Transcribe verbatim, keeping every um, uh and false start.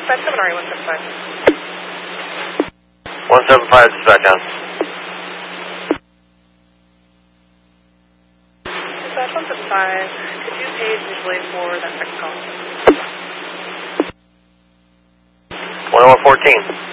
Dispatch seven, are you one seven five? one seven five, dispatch down. Dispatch one seven five, could you page visually for that second call? one oh one fourteen.